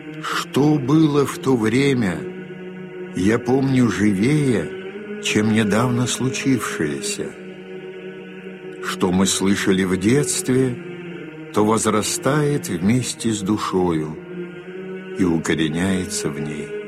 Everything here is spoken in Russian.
Что было в то время, я помню живее, чем недавно случившееся. Что мы слышали в детстве, то возрастает вместе с душою и укореняется в ней.